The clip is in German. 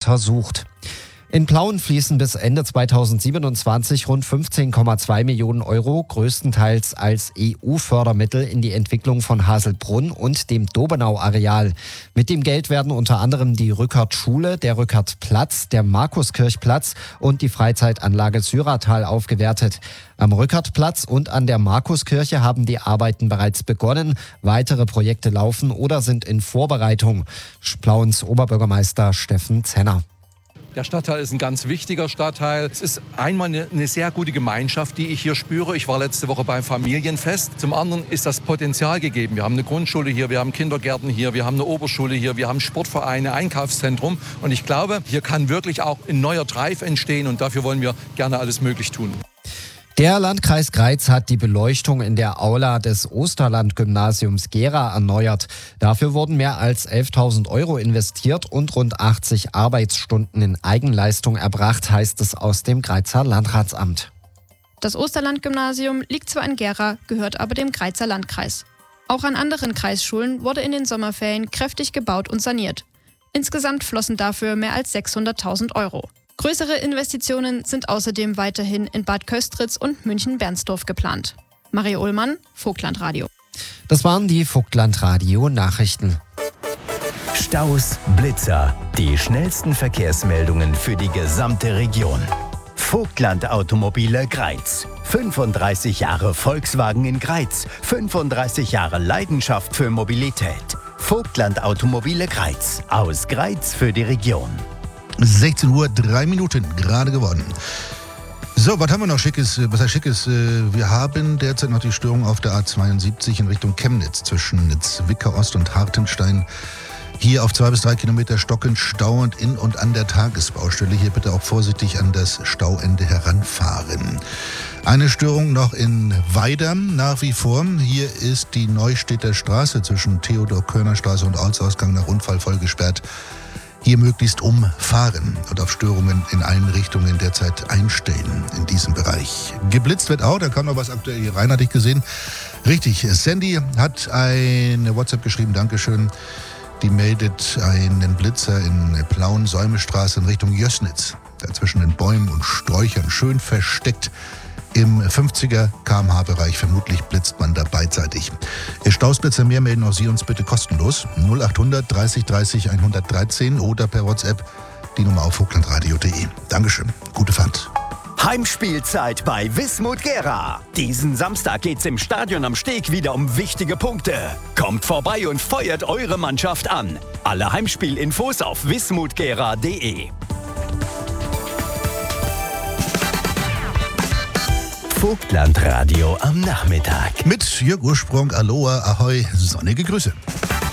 untersucht. In Plauen fließen bis Ende 2027 rund 15,2 Millionen Euro, größtenteils als EU-Fördermittel in die Entwicklung von Haselbrunn und dem Dobenau-Areal. Mit dem Geld werden unter anderem die Rückert-Schule, der Rückert-Platz, der Markuskirchplatz und die Freizeitanlage Syratal aufgewertet. Am Rückert-Platz und an der Markuskirche haben die Arbeiten bereits begonnen. Weitere Projekte laufen oder sind in Vorbereitung. Plauens Oberbürgermeister Steffen Zenner. Der Stadtteil ist ein ganz wichtiger Stadtteil. Es ist einmal eine sehr gute Gemeinschaft, die ich hier spüre. Ich war letzte Woche beim Familienfest. Zum anderen ist das Potenzial gegeben. Wir haben eine Grundschule hier, wir haben Kindergärten hier, wir haben eine Oberschule hier, wir haben Sportvereine, Einkaufszentrum. Und ich glaube, hier kann wirklich auch ein neuer Drive entstehen und dafür wollen wir gerne alles möglich tun. Der Landkreis Greiz hat die Beleuchtung in der Aula des Osterland-Gymnasiums Gera erneuert. Dafür wurden mehr als 11.000 Euro investiert und rund 80 Arbeitsstunden in Eigenleistung erbracht, heißt es aus dem Greizer Landratsamt. Das Osterland-Gymnasium liegt zwar in Gera, gehört aber dem Greizer Landkreis. Auch an anderen Kreisschulen wurde in den Sommerferien kräftig gebaut und saniert. Insgesamt flossen dafür mehr als 600.000 Euro. Größere Investitionen sind außerdem weiterhin in Bad Köstritz und München-Bernsdorf geplant. Mario Ullmann, Vogtlandradio. Das waren die Vogtlandradio-Nachrichten. Staus, Blitzer, die schnellsten Verkehrsmeldungen für die gesamte Region. Vogtland Automobile Greiz. 35 Jahre Volkswagen in Greiz. 35 Jahre Leidenschaft für Mobilität. Vogtland Automobile Greiz. Aus Greiz für die Region. 16 Uhr, 3 Minuten, gerade geworden. So, was haben wir noch Schickes? Was heißt Schickes? Wir haben derzeit noch die Störung auf der A72 in Richtung Chemnitz zwischen Zwickau Ost und Hartenstein. Hier auf 2 bis 3 Kilometer stockend, stauend in und an der Tagesbaustelle. Hier bitte auch vorsichtig an das Stauende heranfahren. Eine Störung noch in Weidern nach wie vor. Hier ist die Neustädter Straße zwischen Theodor-Körner-Straße und Ortsausgang nach Unfall voll gesperrt. Hier möglichst umfahren und auf Störungen in allen Richtungen derzeit einstellen in diesem Bereich. Geblitzt wird auch, da kam noch was aktuell hier rein, hatte ich gesehen. Richtig, Sandy hat eine WhatsApp geschrieben, Dankeschön. Die meldet einen Blitzer in Plauen-Säume-Straße in Richtung Jössnitz. Da zwischen den Bäumen und Sträuchern schön versteckt. Im 50er km/h-Bereich, vermutlich blitzt man da beidseitig. Ihr Stausblitzer mehr melden auch Sie uns bitte kostenlos. 0800 30 30 113 oder per WhatsApp die Nummer auf vogtlandradio.de. Dankeschön, gute Fahrt. Heimspielzeit bei Wismut Gera. Diesen Samstag geht's im Stadion am Steg wieder um wichtige Punkte. Kommt vorbei und feuert eure Mannschaft an. Alle Heimspielinfos auf wismutgera.de. Vogtlandradio am Nachmittag. Mit Jörg Ursprung, Aloha, Ahoi, sonnige Grüße.